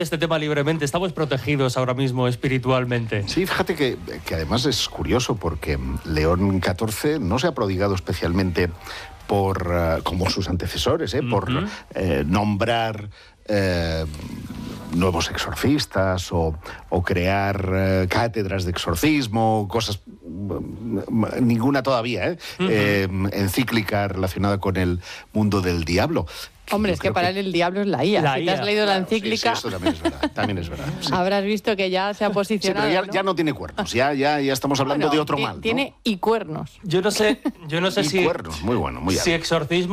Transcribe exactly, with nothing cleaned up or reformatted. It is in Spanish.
este tema libremente. Estamos protegidos ahora mismo espiritualmente. Sí, fíjate que, que además es curioso porque León catorce no se ha prodigado especialmente por, uh, como sus antecesores, ¿eh? por uh-huh. eh, nombrar eh, nuevos exorcistas o, o crear eh, cátedras de exorcismo, cosas, ninguna todavía, ¿eh? Uh-huh. eh, encíclica relacionada con el mundo del diablo. Hombre, es que para que... él el diablo es la I A. La si I A. te has leído claro, la encíclica... Sí, sí, eso también es verdad. También es verdad sí. Habrás visto que ya se ha posicionado. Sí, pero ya ¿no? ya no tiene cuernos, ya, ya, ya estamos hablando bueno, de otro t- mal, ¿no? Tiene y cuernos. Yo no sé, yo no sé y si... cuernos, muy bueno, muy Si alto. exorcismo